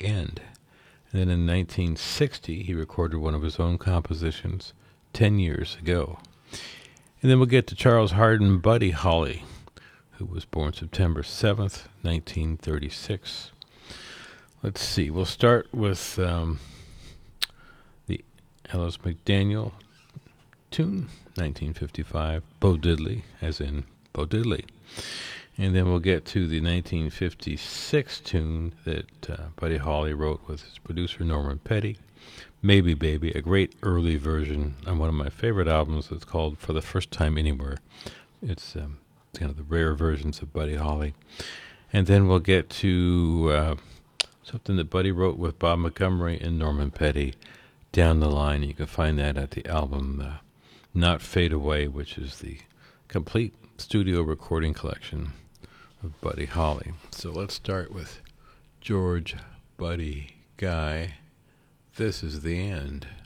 End. And then in 1960, he recorded one of his own compositions, 10 years ago. And then we'll get to Charles Hardin Buddy Holly, who was born September 7th, 1936. Let's see, we'll start with the Ellis McDaniel tune, 1955, Bo Diddley, as in Bo Diddley. And then we'll get to the 1956 tune that Buddy Holly wrote with his producer Norman Petty, Maybe Baby, a great early version on one of my favorite albums. It's called For the First Time Anywhere. It's kind of the rare versions of Buddy Holly. And then we'll get to something that Buddy wrote with Bob Montgomery and Norman Petty, Down the Line. You can find that at the album Not Fade Away, which is the complete studio recording collection of Buddy Holly. So let's start with George Buddy Guy. This is the End.